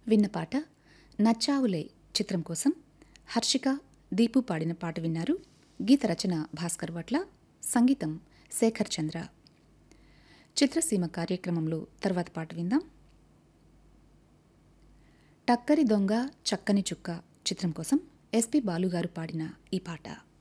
విన్న పాట నచ్చావులే చిత్రం కోసం హర్షిక, దీపు పాడిన పాట విన్నారు. గీత రచన భాస్కర్ వట్ల, సంగీతం శేఖర్ చంద్ర. చిత్రసీమ కార్యక్రమంలో తర్వాత పాట విందాం. టక్కరి దొంగ చక్కని చుక్క చిత్రం కోసం ఎస్పి బాలుగారు పాడిన ఈ పాట.